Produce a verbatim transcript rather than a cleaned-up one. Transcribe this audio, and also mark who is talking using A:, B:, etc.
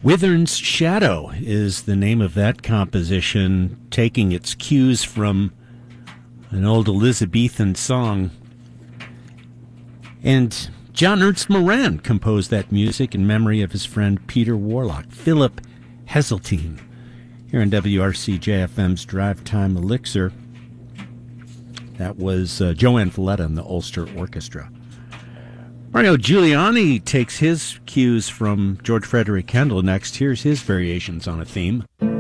A: Withern's Shadow is the name of that composition, taking its cues from an old Elizabethan song. And John Ernst Moran composed that music in memory of his friend Peter Warlock, Philip Heseltine, here on W R C J F M's Drive Time Elixir. That was uh, Joanne Valletta and the Ulster Orchestra. Mario Giuliani takes his cues from George Frederick Handel next. Here's his variations on a theme.